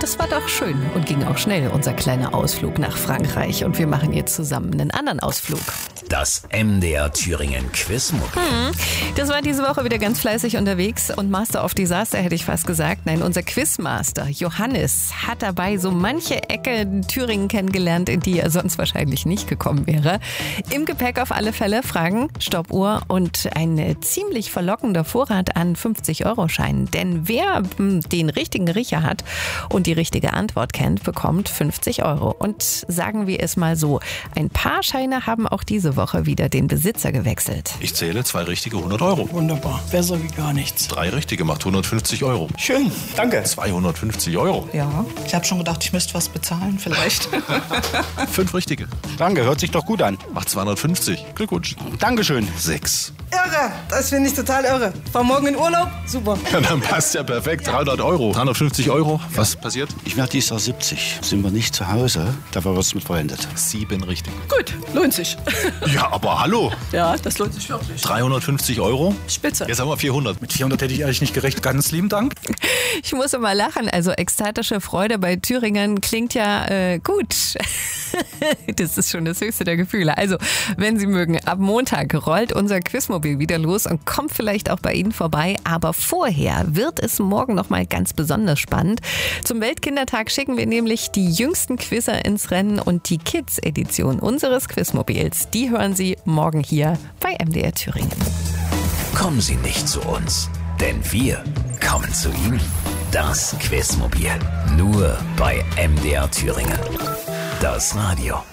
Das war doch schön und ging auch schnell, unser kleiner Ausflug nach Frankreich. Und wir machen jetzt zusammen einen anderen Ausflug. Das MDR Thüringen Quizmuckel. Das war diese Woche wieder ganz fleißig unterwegs und Master of Disaster hätte ich fast gesagt. Nein, unser Quizmaster Johannes hat dabei so manche Ecke in Thüringen kennengelernt, in die er sonst wahrscheinlich nicht gekommen wäre. Im Gepäck auf alle Fälle Fragen, Stoppuhr und ein ziemlich verlockender Vorrat an 50-Euro-Scheinen. Denn wer den richtigen Riecher hat und die richtige Antwort kennt, bekommt 50 Euro. Und sagen wir es mal so, ein paar Scheine haben auch diese Woche wieder den Besitzer gewechselt. Ich zähle 2 richtige 100 Euro. Wunderbar, besser wie gar nichts. 3 richtige macht 150 Euro. Schön, danke. 250 Euro. Ja, ich habe schon gedacht, ich müsste was bezahlen vielleicht. 5 richtige. Danke, hört sich doch gut an. Macht 250. Glückwunsch. Dankeschön. 6. Irre, das finde ich total irre. Fahr morgen in Urlaub, super. Ja, dann passt ja perfekt. 300 Euro. 350 Euro. Was passiert? Ich werde dieses Jahr 70. Sind wir nicht zu Hause, dafür wird es mit verwendet. 7 richtig. Gut, lohnt sich. Ja, aber hallo. Ja, das lohnt sich wirklich. 350 Euro. Spitze. Jetzt haben wir 400. Mit 400 hätte ich ehrlich nicht gerechnet. Ganz lieben Dank. Ich muss immer lachen, also ekstatische Freude bei Thüringern klingt ja gut. Das ist schon das höchste der Gefühle. Also, wenn Sie mögen, ab Montag rollt unser Quizmobil wieder los und kommt vielleicht auch bei Ihnen vorbei. Aber vorher wird es morgen noch mal ganz besonders spannend. Zum Weltkindertag schicken wir nämlich die jüngsten Quizzer ins Rennen und die Kids-Edition unseres Quizmobils. Die hören Sie morgen hier bei MDR Thüringen. Kommen Sie nicht zu uns, denn wir kommen zu Ihnen. Das Quizmobil. Nur bei MDR Thüringen. Das Radio.